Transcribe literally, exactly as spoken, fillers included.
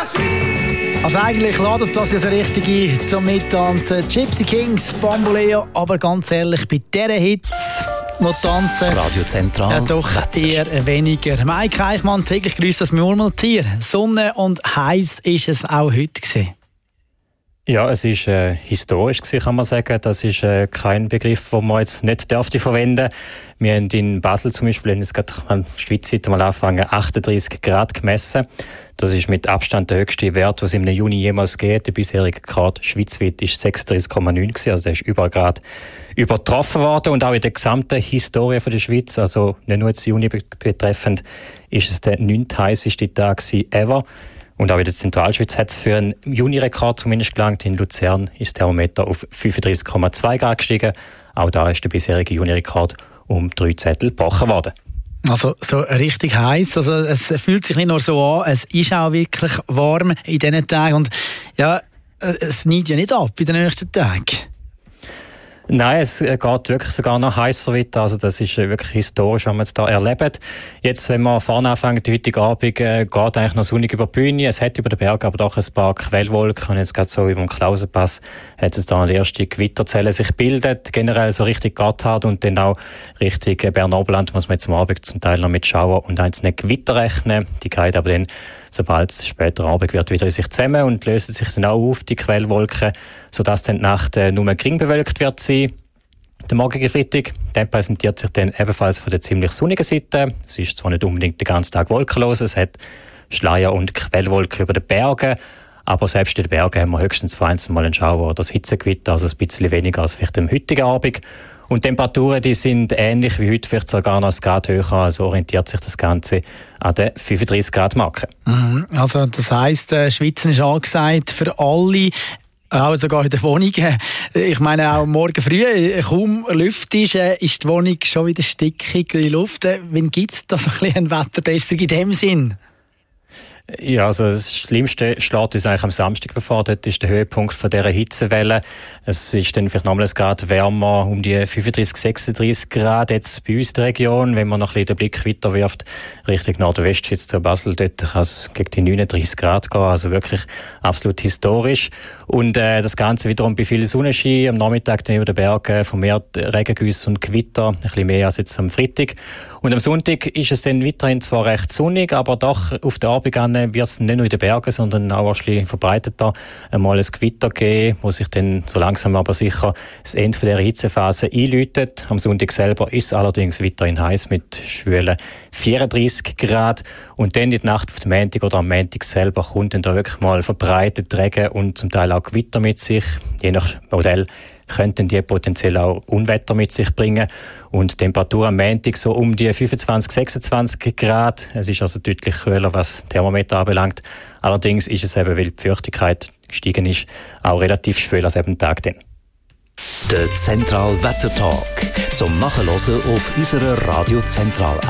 Also eigentlich ladet das ja so richtig ein zum Mittanzen. Gypsy Kings, Bamboleo, aber ganz ehrlich, bei diesen Hits noch tanzen, Radio Zentral, ja doch eher weniger. Mike Eichmann, täglich grüßt das Murmeltier. Sonne und heiß ist es auch heute gewesen. Ja, es ist äh, historisch gewesen, kann man sagen. Das ist äh, kein Begriff, den man jetzt nicht dürfte verwenden. Wir haben in Basel zum Beispiel, wenn es gerade an der Schweiz mal anfangen, achtunddreißig Grad gemessen. Das ist mit Abstand der höchste Wert, was im Juni jemals geht. Der bisherige Grad schweizweit ist sechsunddreißig Komma neun gewesen, also der ist über Grad übertroffen worden. Und auch in der gesamten Historie von der Schweiz, also nicht nur jetzt Juni betreffend, ist es der neunte heißeste Tag ever. Und auch in der Zentralschweiz hat es für einen Juni-Rekord zumindest gelangt. In Luzern ist der Thermometer auf fünfunddreißig Komma zwei Grad gestiegen. Auch da ist der bisherige Juni-Rekord um drei Zettel gebrochen worden. Also so richtig heiß. Also es fühlt sich nicht nur so an, es ist auch wirklich warm in diesen Tagen. Und ja, es nimmt ja nicht ab in den nächsten Tagen. Nein, es geht wirklich sogar noch heißer weiter. Also das ist wirklich historisch, was wir jetzt hier erleben. Jetzt, wenn wir vorne anfangen, die heutige Abend äh, geht eigentlich noch sonnig über die Bühne. Es hat über den Berg aber doch ein paar Quellwolken. Und jetzt gerade so über dem Klausenpass hat es da die erste Gewitterzelle sich gebildet. Generell so richtig Gotthard und dann auch Richtung Bern-Oberland muss man jetzt am Abend zum Teil noch mit Schauer und einzelnen Gewitter rechnen. Die gehen aber dann, sobald es später Abend wird, wieder in sich zusammen und lösen sich dann auch auf, die Quellwolken, sodass dann die Nacht äh, nur gering bewölkt wird sein. Der morgige Freitag, der präsentiert sich dann ebenfalls von der ziemlich sonnigen Seite. Es ist zwar nicht unbedingt den ganzen Tag wolkenlos, es hat Schleier- und Quellwolken über den Bergen, aber selbst in den Bergen haben wir höchstens vereinzelt mal einen Schauer oder das Hitzegewitter, also ein bisschen weniger als vielleicht am heutigen Abend. Und die Temperaturen, die sind ähnlich wie heute, vielleicht sogar noch ein Grad höher, also orientiert sich das Ganze an der fünfunddreißig Grad Marke. Also das heisst, äh, Schwitzen ist angesagt für alle, auch sogar in der Wohnung. Ich meine, auch morgen früh, kaum Luft ist, ist die Wohnung schon wieder stickig in die Luft. Wann gibt es da so ein bisschen eine Wetterbesserung in dem Sinn? Ja, also das Schlimmste schlägt uns eigentlich am Samstag bevor. Dort ist der Höhepunkt von dieser Hitzewelle. Es ist dann vielleicht nochmal ein Grad wärmer, um die fünfunddreißig, sechsunddreißig Grad jetzt bei uns in der Region. Wenn man noch ein bisschen den Blick weiter wirft, Richtung Nordwestschweiz zu Basel, dort kann es gegen die neununddreißig Grad gehen. Also wirklich absolut historisch. Und äh, das Ganze wiederum bei viel Sonnenschein. Am Nachmittag dann über den Bergen vermehrt Regengüsse und Gewitter. Ein bisschen mehr als jetzt am Freitag. Und am Sonntag ist es dann weiterhin zwar recht sonnig, aber doch auf der Abend wird es nicht nur in den Bergen, sondern auch ein bisschen verbreiteter einmal ein Gewitter geben, wo sich dann so langsam aber sicher das Ende dieser Hitzephase einläutet. Am Sonntag selber ist es allerdings weiterhin heiß mit schwülen vierunddreißig Grad. Und dann in der Nacht auf den Montag oder am Montag selber kommt dann da wirklich mal verbreitet Regen und zum Teil auch Gewitter mit sich, je nach Modell könnten die potenziell auch Unwetter mit sich bringen. Und die Temperatur am Montag so um die fünfundzwanzig, sechsundzwanzig Grad. Es ist also deutlich kühler, was Thermometer anbelangt. Allerdings ist es eben, weil die Feuchtigkeit gestiegen ist, auch relativ schwül als eben Tag dann. Der Zentral Wetter Talk zum Nachhören auf unserer Radio Zentral